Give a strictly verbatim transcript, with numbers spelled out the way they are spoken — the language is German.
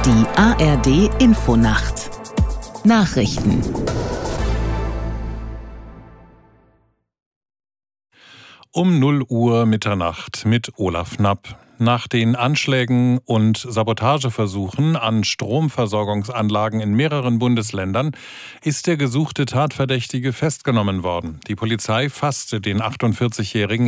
Die A R D Infonacht Nachrichten. Um null Uhr Mitternacht mit Olaf Knapp. Nach den Anschlägen und Sabotageversuchen an Stromversorgungsanlagen in mehreren Bundesländern ist der gesuchte Tatverdächtige festgenommen worden. Die Polizei fasste den achtundvierzigjährigen